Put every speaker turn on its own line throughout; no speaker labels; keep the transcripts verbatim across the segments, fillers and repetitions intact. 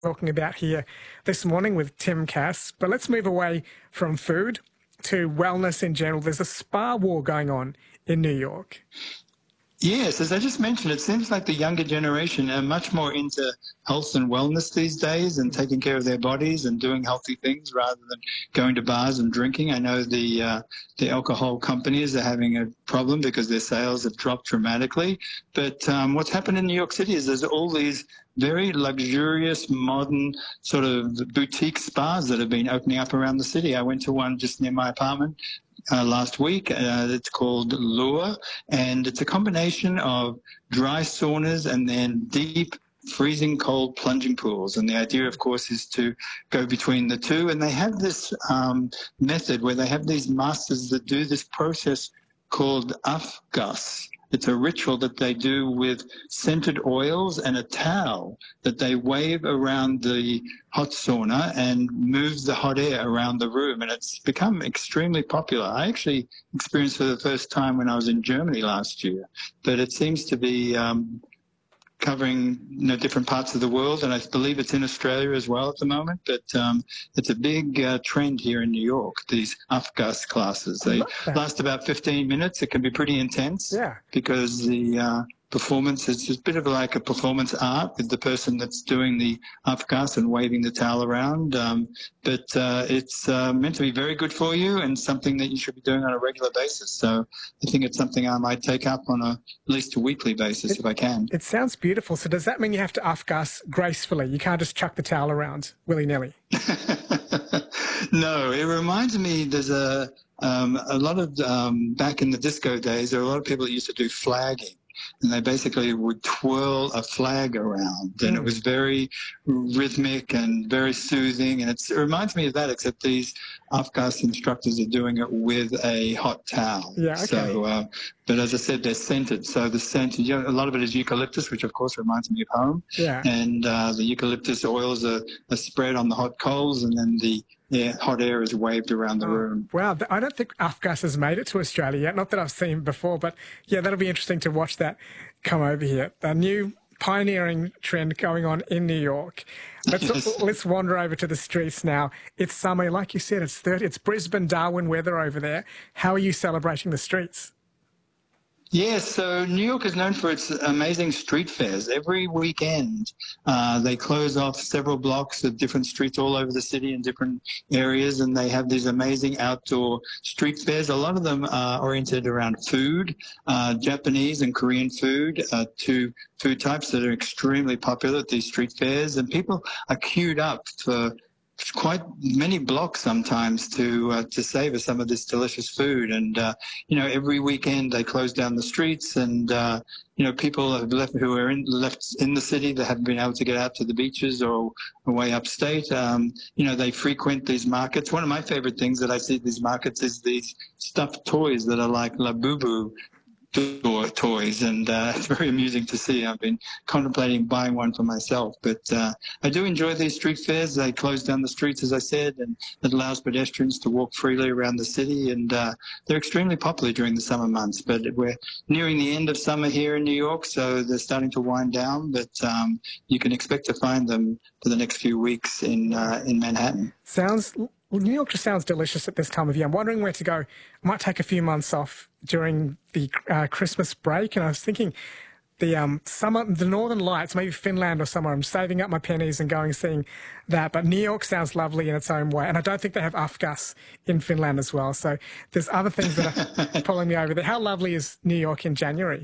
talking about here this morning with Tim Cass. But let's move away from food to wellness in general. There's a spa war going on in New York.
Yes, as I just mentioned, it seems like the younger generation are much more into health and wellness these days and taking care of their bodies and doing healthy things rather than going to bars and drinking. I know the uh, the alcohol companies are having a problem because their sales have dropped dramatically. But um, what's happened in New York City is there's all these very luxurious, modern sort of boutique spas that have been opening up around the city. I went to one just near my apartment Uh, last week. Uh, it's called Lure, and it's a combination of dry saunas and then deep freezing cold plunging pools. And the idea, of course, is to go between the two. And they have this um, method where they have these masters that do this process called afgas. It's a ritual that they do with scented oils and a towel that they wave around the hot sauna and moves the hot air around the room. And it's become extremely popular. I actually experienced for the first time when I was in Germany last year, but it seems to be um, covering you know, different parts of the world, and I believe it's in Australia as well at the moment. But um, it's a big uh, trend here in New York, these afgas classes. They last about fifteen minutes. It can be pretty intense
yeah.
because the uh, performance is just a bit of like a performance art with the person that's doing the afgas and waving the towel around. Um, but uh, it's uh, meant to be very good for you and something that you should be doing on a regular basis. So I think it's something I might take up on a, at least a weekly basis
it,
if I can.
It sounds beautiful. So does that mean you have to afgas gracefully? You can't just chuck the towel around willy-nilly?
No, it reminds me there's a, um, a lot of, um, back in the disco days, there were a lot of people that used to do flagging. And they basically would twirl a flag around, and mm. it was very rhythmic and very soothing. And it's, it reminds me of that, except these afgas instructors are doing it with a hot towel.
Yeah, okay.
So, uh, but as I said, they're scented. So the scent, you know, a lot of it is eucalyptus, which of course reminds me of home.
Yeah.
And uh, the eucalyptus oils are, are spread on the hot coals, and then the Yeah, hot air is waved around the
oh,
room.
Wow, I don't think afgas has made it to Australia yet. Not that I've seen before, but yeah, that'll be interesting to watch that come over here. A new pioneering trend going on in New York. Let's yes. let's wander over to the streets now. It's summer, like you said. It's thirty. It's Brisbane, Darwin weather over there. How are you celebrating the streets?
Yes, so New York is known for its amazing street fairs. Every weekend, uh, they close off several blocks of different streets all over the city in different areas, and they have these amazing outdoor street fairs. A lot of them are oriented around food, uh, Japanese and Korean food, uh, two food types that are extremely popular at these street fairs, and people are queued up for quite many blocks sometimes to uh, to savor some of this delicious food. And uh, you know, every weekend they close down the streets, and uh, you know, people have left who are in, left in the city that haven't been able to get out to the beaches or away upstate. Um, you know, they frequent these markets. One of my favorite things that I see at these markets is these stuffed toys that are like Labubu toys, and uh, it's very amusing to see. I've been contemplating buying one for myself, but uh, I do enjoy these street fairs. They close down the streets, as I said, and it allows pedestrians to walk freely around the city, and uh, they're extremely popular during the summer months. But we're nearing the end of summer here in New York, so they're starting to wind down, but um, you can expect to find them for the next few weeks in uh, in Manhattan.
Sounds Well, New York just sounds delicious at this time of year. I'm wondering where to go. I might take a few months off during the uh, Christmas break, and I was thinking the um, summer, the Northern Lights, maybe Finland or somewhere. I'm saving up my pennies and going seeing that. But New York sounds lovely in its own way, and I don't think they have afgas in Finland as well. So there's other things that are pulling me over there. How lovely is New York in January?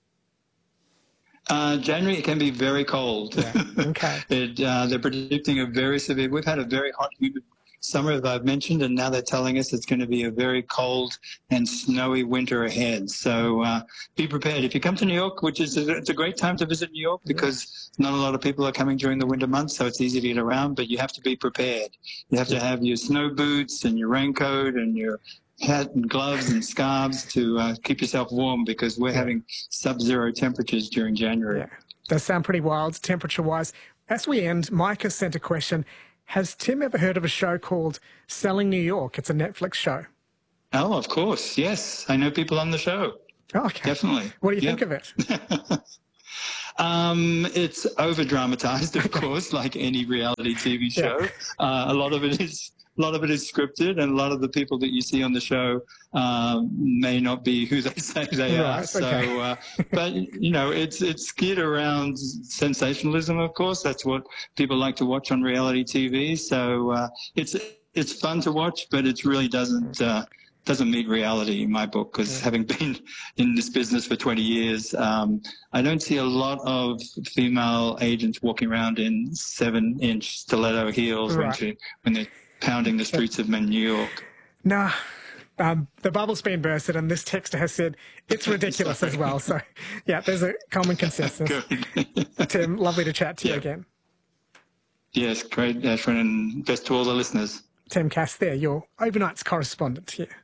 Uh, January, it can be very cold.
Yeah. Okay.
it, uh, they're predicting a very severe, we've had a very hot, humid summer, as I've mentioned, and now they're telling us it's going to be a very cold and snowy winter ahead. So uh, be prepared. If you come to New York, which is a, it's a great time to visit New York because yeah. not a lot of people are coming during the winter months, so it's easy to get around, but you have to be prepared. You have to have your snow boots and your raincoat and your hat and gloves and scarves to uh, keep yourself warm, because we're yeah. having sub-zero temperatures during January.
Yeah, does sound pretty wild temperature-wise. As we end, Mike has sent a question. Has Tim ever heard of a show called Selling New York? It's a Netflix show.
Oh, of course. Yes. I know people on the show.
Oh, okay.
Definitely.
What do you
yep.
think of it?
Um, it's over dramatized, of course, like any reality T V show.
Yeah.
Uh, a lot of it is a lot of it is scripted, and a lot of the people that you see on the show um, may not be who they say they
Right,
are. So,
okay.
uh, but you know, it's it's geared around sensationalism. Of course, that's what people like to watch on reality T V. So uh, it's it's fun to watch, but it really doesn't. Uh, doesn't meet reality in my book, because
Yeah.
having been in this business for twenty years, um, I don't see a lot of female agents walking around in seven inch stiletto heels when,
Right.
she, when they're pounding the streets of New York.
Nah, um, the bubble's been bursted, and this texter has said it's ridiculous as well. So, yeah, there's a common consensus.
Good.
Tim, lovely to chat to you
Yeah.
again.
Yes, great, Ashwin, and best to all the listeners.
Tim Cass there, your overnights correspondent here.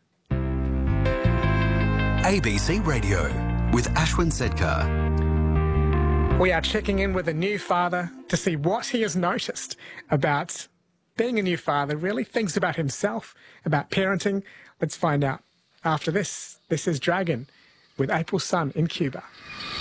A B C Radio with Ashwin Sedkar.
We are checking in with a new father to see what he has noticed about being a new father, really, things about himself, about parenting. Let's find out after this. This is Dragon with April Sun in Cuba.